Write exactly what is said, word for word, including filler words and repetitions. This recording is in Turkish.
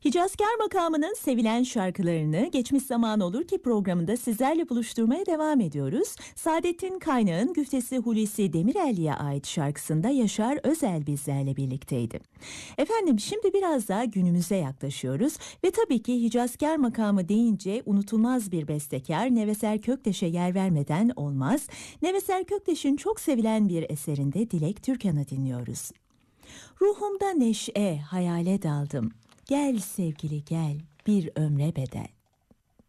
Hicazkar makamının sevilen şarkılarını Geçmiş Zaman Olur Ki programında sizlerle buluşturmaya devam ediyoruz. Saadettin Kaynağ'ın güftesi Hulusi Demirel'liye ait şarkısında Yaşar Özel bizlerle birlikteydi. Efendim şimdi biraz daha günümüze yaklaşıyoruz ve tabii ki Hicazkar makamı deyince unutulmaz bir bestekar Neveser Kökteş'e yer vermeden olmaz. Neveser Kökteş'in çok sevilen bir eserinde Dilek Türkan'ı dinliyoruz. Ruhumda neşe, hayale daldım. Gel sevgili gel, bir ömre bedel.